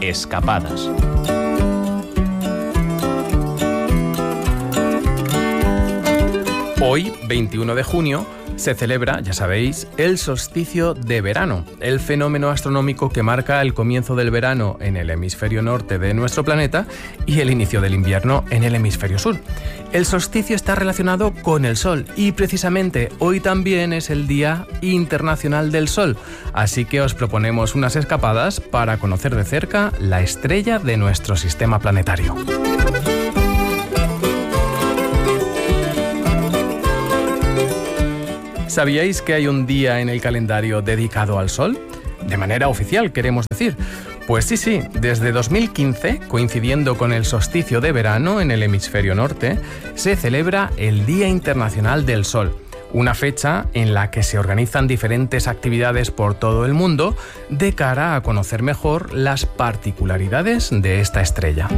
Escapadas. Hoy, 21 de junio, se celebra, ya sabéis, el solsticio de verano, el fenómeno astronómico que marca el comienzo del verano en el hemisferio norte de nuestro planeta y el inicio del invierno en el hemisferio sur. El solsticio está relacionado con el Sol y precisamente hoy también es el Día Internacional del Sol, así que os proponemos unas escapadas para conocer de cerca la estrella de nuestro sistema planetario. ¿Sabíais que hay un día en el calendario dedicado al Sol? De manera oficial, queremos decir. Pues sí, desde 2015, coincidiendo con el solsticio de verano en el hemisferio norte, se celebra el Día Internacional del Sol, una fecha en la que se organizan diferentes actividades por todo el mundo de cara a conocer mejor las particularidades de esta estrella.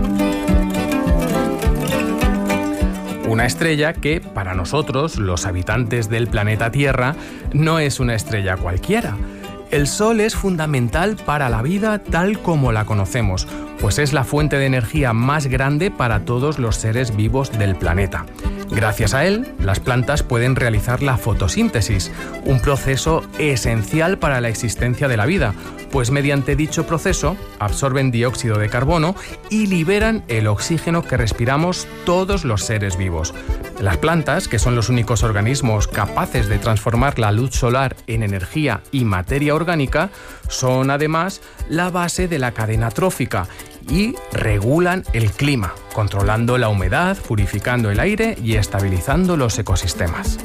Una estrella que, para nosotros, los habitantes del planeta Tierra, no es una estrella cualquiera. El Sol es fundamental para la vida tal como la conocemos, pues es la fuente de energía más grande para todos los seres vivos del planeta. Gracias a él, las plantas pueden realizar la fotosíntesis, un proceso esencial para la existencia de la vida, pues mediante dicho proceso absorben dióxido de carbono y liberan el oxígeno que respiramos todos los seres vivos. Las plantas, que son los únicos organismos capaces de transformar la luz solar en energía y materia orgánica, son además la base de la cadena trófica y regulan el clima, controlando la humedad, purificando el aire y estabilizando los ecosistemas.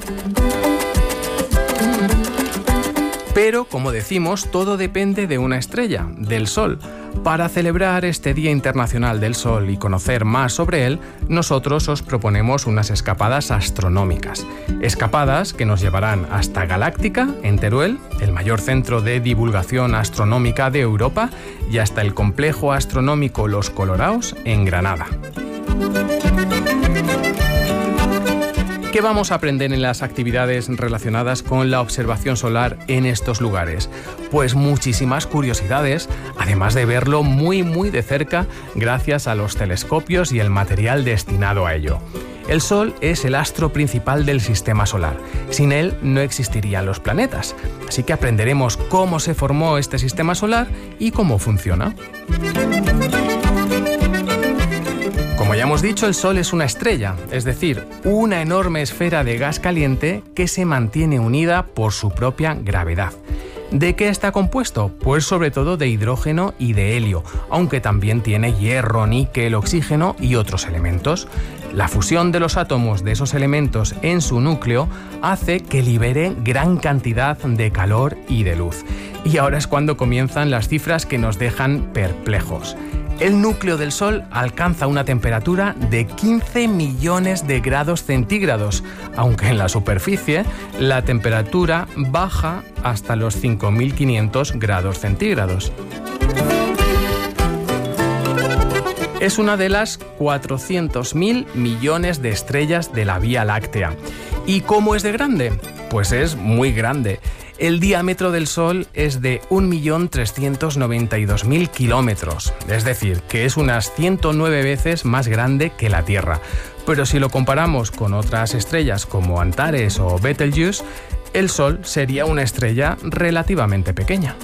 Pero, como decimos, todo depende de una estrella, del Sol. Para celebrar este Día Internacional del Sol y conocer más sobre él, nosotros os proponemos unas escapadas astronómicas. Escapadas que nos llevarán hasta Galáctica, en Teruel, el mayor centro de divulgación astronómica de Europa, y hasta el complejo astronómico Los Coloraos, en Granada. ¿Qué vamos a aprender en las actividades relacionadas con la observación solar en estos lugares? Pues muchísimas curiosidades, además de verlo muy de cerca gracias a los telescopios y el material destinado a ello. El Sol es el astro principal del sistema solar. Sin él no existirían los planetas. Así que aprenderemos cómo se formó este sistema solar y cómo funciona. Como ya hemos dicho, el Sol es una estrella, es decir, una enorme esfera de gas caliente que se mantiene unida por su propia gravedad. ¿De qué está compuesto? Pues sobre todo de hidrógeno y de helio, aunque también tiene hierro, níquel, oxígeno y otros elementos. La fusión de los átomos de esos elementos en su núcleo hace que libere gran cantidad de calor y de luz. Y ahora es cuando comienzan las cifras que nos dejan perplejos. El núcleo del Sol alcanza una temperatura de 15 millones de grados centígrados, aunque en la superficie la temperatura baja hasta los 5.500 grados centígrados. Es una de las 400.000 millones de estrellas de la Vía Láctea. ¿Y cómo es de grande? Pues es muy grande. El diámetro del Sol es de 1.392.000 kilómetros, es decir, que es unas 109 veces más grande que la Tierra. Pero si lo comparamos con otras estrellas como Antares o Betelgeuse, el Sol sería una estrella relativamente pequeña.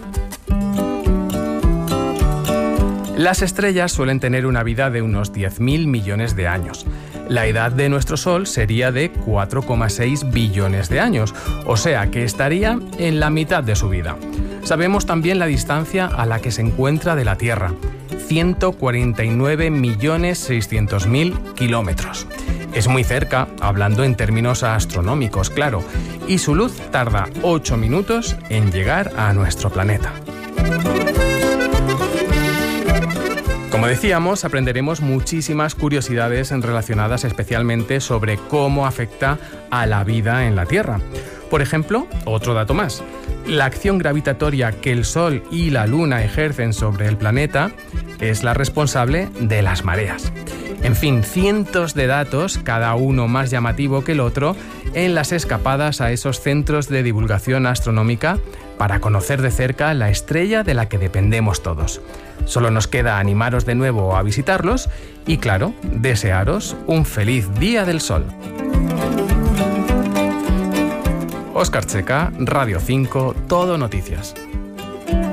Las estrellas suelen tener una vida de unos 10.000 millones de años. La edad de nuestro Sol sería de 4,6 billones de años, o sea que estaría en la mitad de su vida. Sabemos también la distancia a la que se encuentra de la Tierra, 149.600.000 kilómetros. Es muy cerca, hablando en términos astronómicos, claro, y su luz tarda 8 minutos en llegar a nuestro planeta. Como decíamos, aprenderemos muchísimas curiosidades relacionadas especialmente sobre cómo afecta a la vida en la Tierra. Por ejemplo, otro dato más. La acción gravitatoria que el Sol y la Luna ejercen sobre el planeta es la responsable de las mareas. En fin, cientos de datos, cada uno más llamativo que el otro, en las escapadas a esos centros de divulgación astronómica para conocer de cerca la estrella de la que dependemos todos. Solo nos queda animaros de nuevo a visitarlos y, claro, desearos un feliz Día del Sol. Óscar Checa, Radio 5, Todo Noticias.